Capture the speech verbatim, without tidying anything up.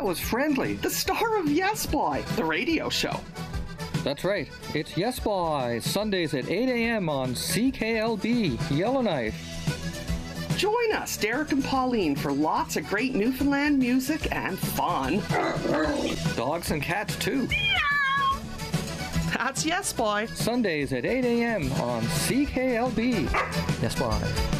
Joe is Friendly, the star of Yes Boy, the radio show. That's right. It's Yes Boy, Sundays at eight a.m. on C K L B, Yellowknife. Join us, Derek and Pauline, for lots of great Newfoundland music and fun. Dogs and cats, too. That's Yes Boy. Sundays at eight a.m. on C K L B. Yes Boy.